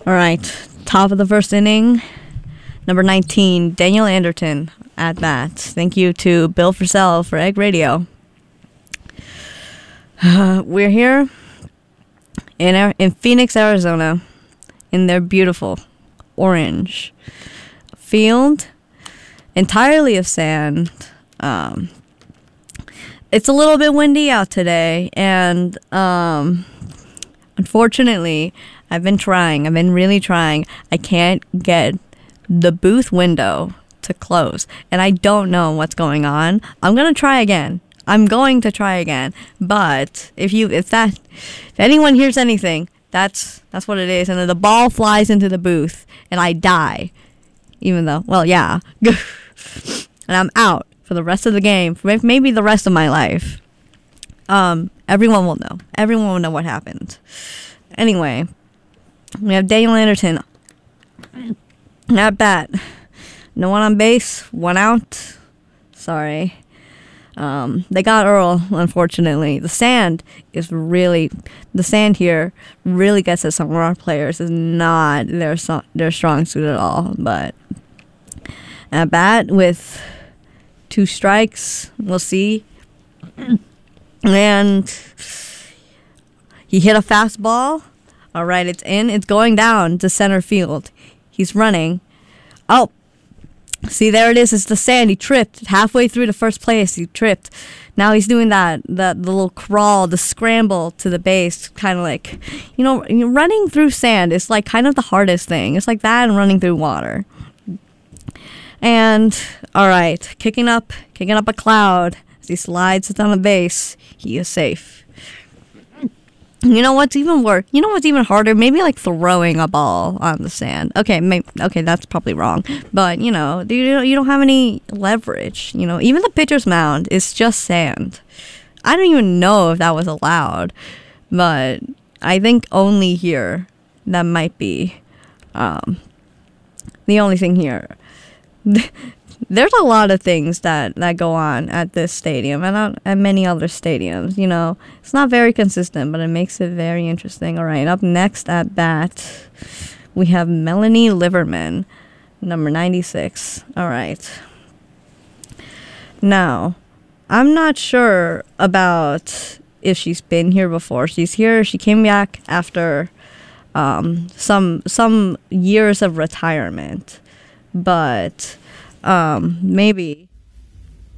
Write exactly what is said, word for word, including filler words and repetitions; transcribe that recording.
All right, top of the first inning, number nineteen, Daniel Anderton at bat. Thank you to Bill Frisell for Egg Radio. Uh, we're here in our, in Phoenix, Arizona, in their beautiful orange field, entirely of sand. Um, it's a little bit windy out today, and um, unfortunately, I've been trying. I've been really trying. I can't get the booth window to close, and I don't know what's going on. I'm gonna try again. I'm going to try again. But if you, if that, if anyone hears anything, that's that's what it is. And then the ball flies into the booth, and I die. Even though, well, yeah, and I'm out for the rest of the game, for maybe the rest of my life. Um, everyone will know. Everyone will know what happened. Anyway, we have Daniel Anderton at bat. No one on base. One out. Sorry. Um, they got Earl, unfortunately. The sand is really, the sand here really gets at some of our players. Is not their so, their strong suit at all. But at bat with two strikes, we'll see. And he hit a fastball. All right, it's in. It's going down to center field. He's running. Oh. See, there it is. It's the sand. He tripped halfway through the first place. He tripped. Now he's doing that, that the little crawl, the scramble to the base, kind of like, you know, running through sand is like kind of the hardest thing. It's like that and running through water. And all right, kicking up, kicking up a cloud as he slides down the base. He is safe. You know what's even worse? You know what's even harder? Maybe like throwing a ball on the sand. Okay, maybe, okay, that's probably wrong. But you know, you you don't have any leverage. You know, even the pitcher's mound is just sand. I don't even know if that was allowed, but I think only here that might be um, the only thing here. There's a lot of things that, that go on at this stadium and at, at many other stadiums. You know, it's not very consistent, but it makes it very interesting. All right, up next at bat, we have Melanie Liverman, number ninety-six. All right. Now, I'm not sure about if she's been here before. She's here. She came back after um, some some years of retirement, but. Um, maybe